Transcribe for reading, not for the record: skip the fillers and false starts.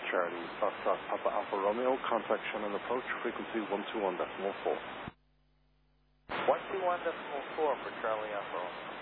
Charlie, Foxtrot, Papa Alpha Romeo, contact Shannon approach, frequency 121.4. 121.4 for Charlie Alpha Romeo.